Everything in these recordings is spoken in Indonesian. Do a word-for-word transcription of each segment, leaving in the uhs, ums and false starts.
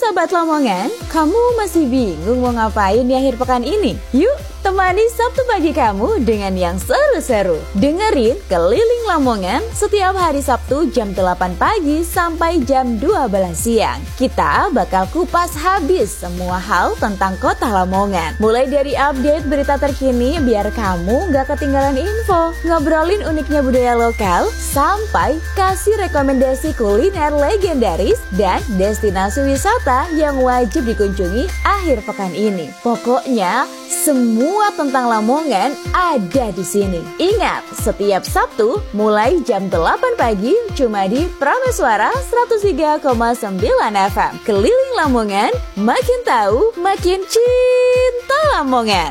Sobat Lamongan, kamu masih bingung mau ngapain di akhir pekan ini? Yuk, temani Sabtu pagi kamu dengan yang seru-seru. Dengerin Keliling Lamongan setiap hari Sabtu jam delapan pagi sampai jam dua belas siang. Kita bakal kupas habis semua hal tentang kota Lamongan. Mulai dari update berita terkini biar kamu gak ketinggalan info, ngobrolin uniknya budaya lokal, sampai kasih rekomendasi kuliner legendaris dan destinasi wisata yang wajib dikunjungi akhir pekan ini. Pokoknya semua tentang Lamongan ada di sini. Ingat, setiap Sabtu mulai jam delapan pagi cuma di Prameswara seratus tiga koma sembilan F M. Keliling Lamongan, makin tahu, makin cinta Lamongan.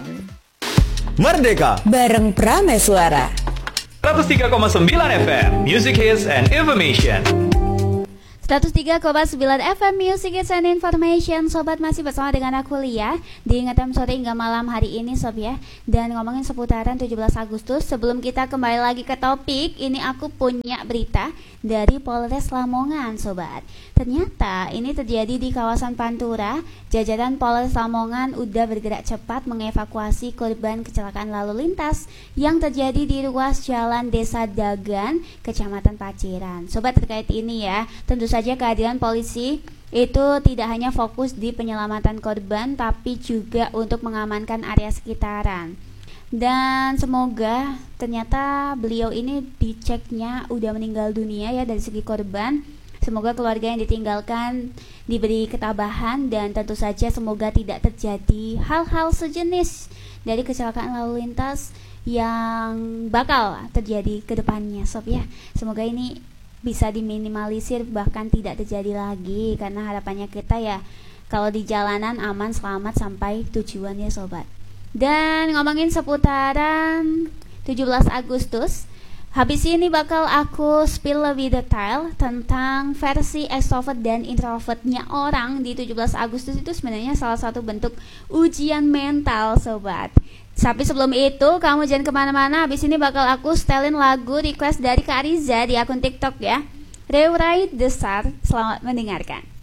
Merdeka Bareng Prameswara seratus tiga koma sembilan F M, Music Hits and Information. seratus tiga koma sembilan F M Music Hits and Information. Sobat, masih bersama dengan aku Lia di Ngetem Sore hingga malam hari ini Sob ya. Dan ngomongin seputaran tujuh belas Agustus, sebelum kita kembali lagi ke topik, ini aku punya berita dari Polres Lamongan Sobat. Ternyata ini terjadi di kawasan Pantura. Jajaran Polres Lamongan udah bergerak cepat mengevakuasi korban kecelakaan lalu lintas yang terjadi di ruas jalan Desa Dagan, Kecamatan Paciran. Sobat, terkait ini ya, tentu saja kehadiran polisi itu tidak hanya fokus di penyelamatan korban, tapi juga untuk mengamankan area sekitaran. Dan semoga ternyata beliau ini diceknya udah meninggal dunia ya dari segi korban. Semoga keluarga yang ditinggalkan diberi ketabahan, dan tentu saja semoga tidak terjadi hal-hal sejenis dari kecelakaan lalu lintas yang bakal terjadi ke depannya Sob ya. Semoga ini bisa diminimalisir, bahkan tidak terjadi lagi, karena harapannya kita ya kalau di jalanan aman selamat sampai tujuan ya Sobat. Dan ngomongin seputaran tujuh belas Agustus, habis ini bakal aku spill lebih detail tentang versi extrovert dan introvertnya orang di tujuh belas Agustus. Itu sebenarnya salah satu bentuk ujian mental Sobat. Tapi sebelum itu, kamu jangan kemana-mana. Habis ini bakal aku setelin lagu request dari Kak Riza di akun TikTok ya, Rewrite the Star. Selamat mendengarkan.